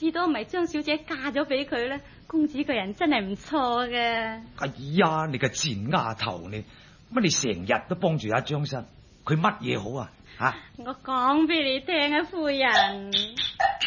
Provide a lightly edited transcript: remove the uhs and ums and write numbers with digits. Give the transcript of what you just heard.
至多唔係張小姐嫁咗俾佢咧。公子個人真係唔錯嘅。 哎呀，你個賤丫頭你，乜你成日都幫住阿張生，佢乜嘢好啊？吓， 我講俾你聽啊，夫人。